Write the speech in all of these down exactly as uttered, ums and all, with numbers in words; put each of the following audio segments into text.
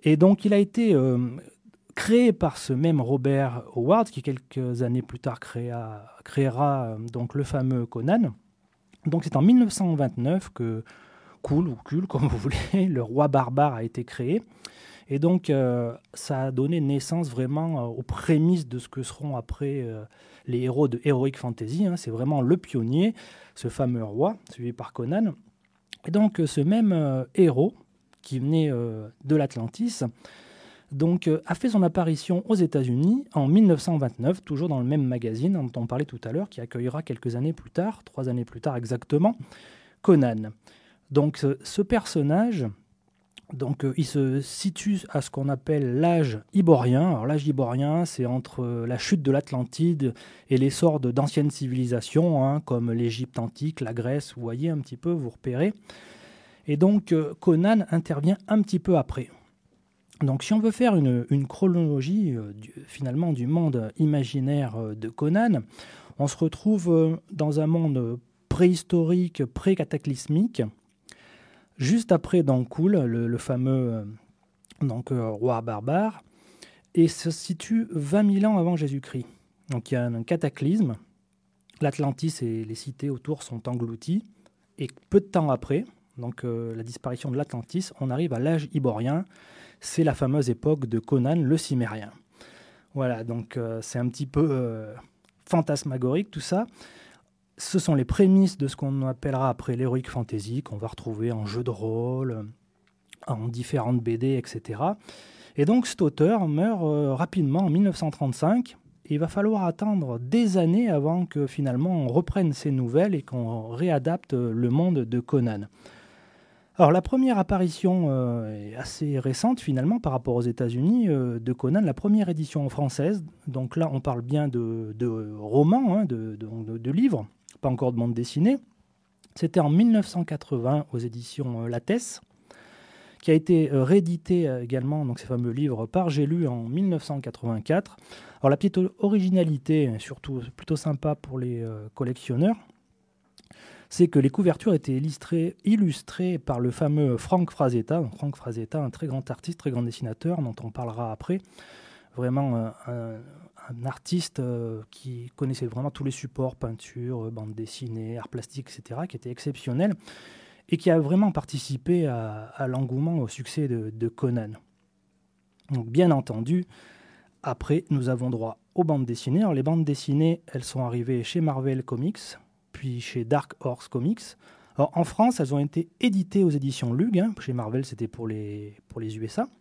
Et donc, il a été euh, créé par ce même Robert Howard, qui quelques années plus tard créa, créera euh, donc le fameux Conan. Donc, c'est en mille neuf cent vingt-neuf que Cthulhu, ou Cthulhu, comme vous voulez, le roi barbare a été créé. Et donc, euh, ça a donné naissance vraiment euh, aux prémices de ce que seront après euh, les héros de Heroic Fantasy. Hein. C'est vraiment le pionnier, ce fameux roi, suivi par Conan. Et donc, euh, ce même euh, héros, qui venait euh, de l'Atlantis, donc, euh, a fait son apparition aux États-Unis en mille neuf cent vingt-neuf, toujours dans le même magazine dont on parlait tout à l'heure, qui accueillera quelques années plus tard, trois années plus tard exactement, Conan. Donc, ce, ce personnage... Donc, euh, il se situe à ce qu'on appelle l'âge iborien. Alors, l'âge iborien, c'est entre euh, la chute de l'Atlantide et l'essor de, d'anciennes civilisations, hein, comme l'Égypte antique, la Grèce, vous voyez un petit peu, vous repérez. Et donc, euh, Conan intervient un petit peu après. Donc, si on veut faire une, une chronologie, euh, du, finalement, du monde imaginaire euh, de Conan, on se retrouve euh, dans un monde préhistorique, pré-cataclysmique. Juste après Dankoul, le, le fameux euh, donc, euh, roi barbare, et se situe vingt mille ans avant Jésus-Christ. Donc il y a un, un cataclysme, l'Atlantis et les cités autour sont englouties, et peu de temps après, donc euh, la disparition de l'Atlantis, on arrive à l'âge iborien, c'est la fameuse époque de Conan le Cimérien. Voilà, donc euh, c'est un petit peu euh, fantasmagorique tout ça. Ce sont les prémices de ce qu'on appellera après l'heroic fantasy, qu'on va retrouver en jeu de rôle, en différentes B D, et cetera. Et donc cet auteur meurt euh, rapidement en mille neuf cent trente-cinq. Et il va falloir attendre des années avant que finalement on reprenne ces nouvelles et qu'on réadapte le monde de Conan. Alors la première apparition euh, est assez récente finalement par rapport aux États-Unis euh, de Conan, la première édition française. Donc là on parle bien de, de romans, hein, de, de, de livres, pas encore de bande dessinée. C'était en mille neuf cent quatre-vingts aux éditions euh, Lattès, qui a été euh, réédité euh, également, donc ces fameux livres, par J'ai lu en mille neuf cent quatre-vingt-quatre. Alors la petite originalité, surtout plutôt sympa pour les euh, collectionneurs, c'est que les couvertures étaient illustrées, illustrées par le fameux Frank Frazetta. Donc Frank Frazetta, un très grand artiste, très grand dessinateur, dont on parlera après. Vraiment euh, un, un artiste euh, qui connaissait vraiment tous les supports, peinture, bande dessinée, art plastique, et cetera, qui était exceptionnel et qui a vraiment participé à, à l'engouement, au succès de, de Conan. Donc bien entendu, après, nous avons droit aux bandes dessinées. Alors les bandes dessinées, elles sont arrivées chez Marvel Comics, puis chez Dark Horse Comics. Alors, en France, elles ont été éditées aux éditions Lug. Hein. Chez Marvel, c'était pour les, pour les U S A.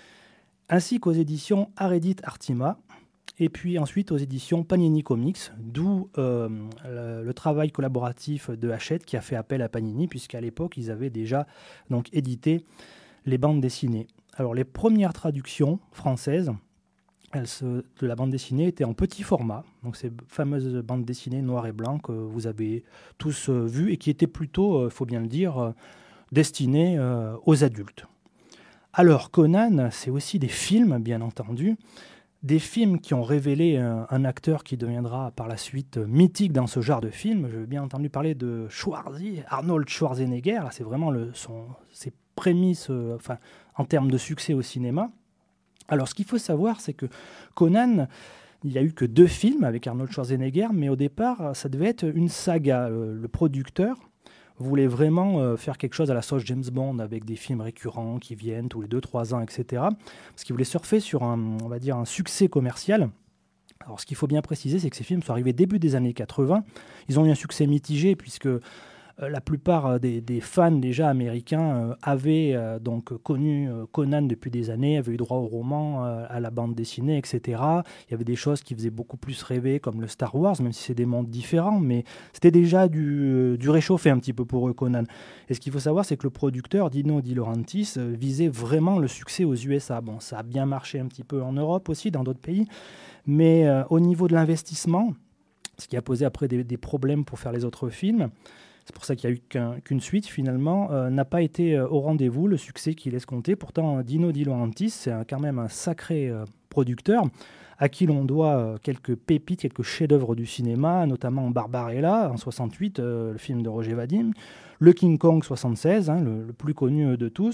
Ainsi qu'aux éditions Aredit Artima. Et puis ensuite aux éditions Panini Comics, d'où euh, le, le travail collaboratif de Hachette qui a fait appel à Panini, puisqu'à l'époque, ils avaient déjà donc, édité les bandes dessinées. Alors, les premières traductions françaises, elles se, de la bande dessinée étaient en petit format, donc ces fameuses bandes dessinées noir et blanc que vous avez tous euh, vues et qui étaient plutôt, il euh, faut bien le dire, euh, destinées euh, aux adultes. Alors Conan, c'est aussi des films, bien entendu, des films qui ont révélé un, un acteur qui deviendra par la suite mythique dans ce genre de film. J'ai bien entendu parler de Schwarzy, Arnold Schwarzenegger, là c'est vraiment le, son, ses prémices euh, enfin, en termes de succès au cinéma. Alors, ce qu'il faut savoir, c'est que Conan, il n'y a eu que deux films avec Arnold Schwarzenegger, mais au départ, ça devait être une saga. Le producteur voulait vraiment faire quelque chose à la sauce James Bond, avec des films récurrents qui viennent tous les deux trois ans, et cetera. Parce qu'il voulait surfer sur un, on va dire, un succès commercial. Alors, ce qu'il faut bien préciser, c'est que ces films sont arrivés début des années quatre-vingts. Ils ont eu un succès mitigé, puisque la plupart des, des fans déjà américains euh, avaient euh, donc connu euh, Conan depuis des années, avaient eu droit au roman, euh, à la bande dessinée, et cetera. Il y avait des choses qui faisaient beaucoup plus rêver, comme le Star Wars, même si c'est des mondes différents, mais c'était déjà du, euh, du réchauffé un petit peu pour eux, Conan. Et ce qu'il faut savoir, c'est que le producteur, Dino De Laurentiis, euh, visait vraiment le succès aux U S A. Bon, ça a bien marché un petit peu en Europe aussi, dans d'autres pays, mais euh, au niveau de l'investissement, ce qui a posé après des, des problèmes pour faire les autres films, c'est pour ça qu'il n'y a eu qu'un, qu'une suite, finalement, euh, n'a pas été euh, au rendez-vous, le succès qu'il escomptait. Pourtant, Dino De Laurentiis, c'est un, quand même un sacré euh, producteur à qui l'on doit euh, quelques pépites, quelques chefs-d'œuvre du cinéma, notamment Barbarella, en soixante-huit, euh, le film de Roger Vadim, le King Kong soixante-seize, hein, le, le plus connu de tous,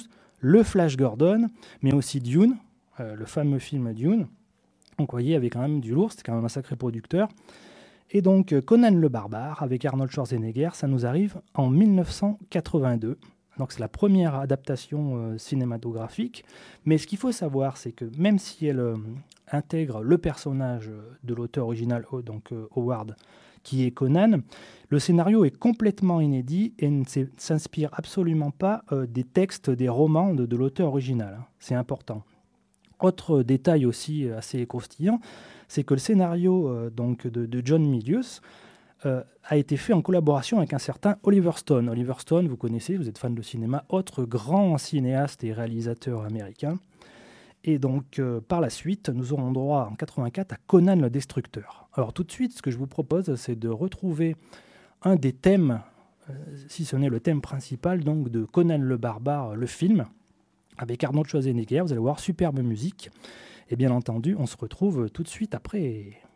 le Flash Gordon, mais aussi Dune, euh, le fameux film Dune. Donc vous voyez, il y avait quand même du lourd, c'était quand même un sacré producteur. Et donc Conan le Barbare, avec Arnold Schwarzenegger, ça nous arrive en mille neuf cent quatre-vingt-deux. Donc c'est la première adaptation euh, cinématographique. Mais ce qu'il faut savoir, c'est que même si elle euh, intègre le personnage de l'auteur original, donc euh, Howard, qui est Conan, le scénario est complètement inédit et ne s'inspire absolument pas euh, des textes, des romans de, de l'auteur original. Hein. C'est important. Autre détail aussi assez croustillant, c'est que le scénario euh, donc de, de John Milius euh, a été fait en collaboration avec un certain Oliver Stone. Oliver Stone, vous connaissez, vous êtes fan de cinéma, autre grand cinéaste et réalisateur américain. Et donc, euh, par la suite, nous aurons droit en quatre-vingt-quatre à Conan le Destructeur. Alors tout de suite, ce que je vous propose, c'est de retrouver un des thèmes, euh, si ce n'est le thème principal, donc de Conan le Barbare, le film, avec Arnold Schwarzenegger. Vous allez voir, superbe musique. Et bien entendu, on se retrouve tout de suite après.